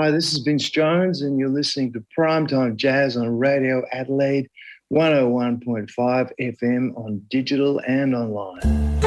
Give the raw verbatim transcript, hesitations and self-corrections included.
Hi, this is Vince Jones, and you're listening to Primetime Jazz on Radio Adelaide, one oh one point five F M on digital and online.